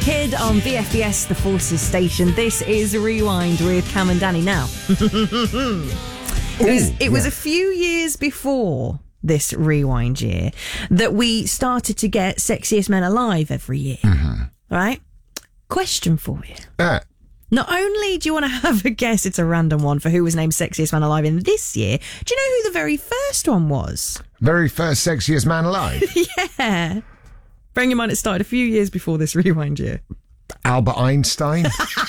Kid on BFBS, the Forces station. This is Rewind with Cam and Danny now. It was a few years before this Rewind year that we started to get Sexiest Men Alive every year. Mm-hmm. Right? Question for you. Not only do you want to have a guess, it's a random one, for who was named Sexiest Man Alive in this year, do you know who the very first one was? Very first Sexiest Man Alive? Yeah. Bearing in mind it started a few years before this Rewind year. Albert Einstein?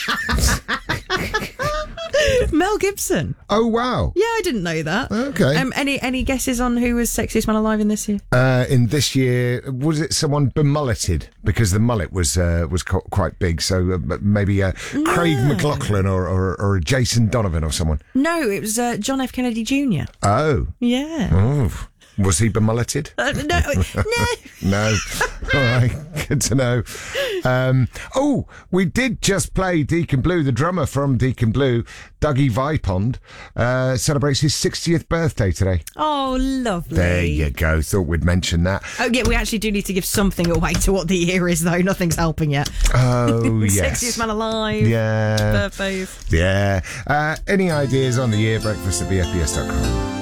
Mel Gibson. Oh, wow. Yeah, I didn't know that. Okay. Any guesses on who was Sexiest Man Alive in this year? In this year, was it someone bemulleted? Because the mullet was quite big, so maybe Craig McLachlan or Jason Donovan or someone. No, it was John F. Kennedy Jr. Oh. Yeah. Oh. Was he bemulleted? No. No. All right, good to know. We did just play Deacon Blue, the drummer from Deacon Blue, Dougie Vipond, celebrates his 60th birthday today. Oh, lovely. There you go. Thought we'd mention that. Oh, yeah, we actually do need to give something away to what the year is, though. Nothing's helping yet. Oh, yes. Sexiest Man Alive. Yeah. Birthdays. Yeah. Any ideas on the year breakfast at bfbs.com?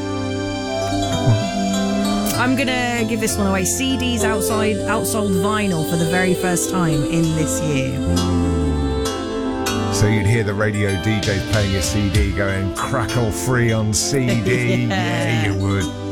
I'm going to give this one away. CDs outsold vinyl for the very first time in this year. So you'd hear the radio DJ playing a CD going crackle free on CD. Yeah, you would.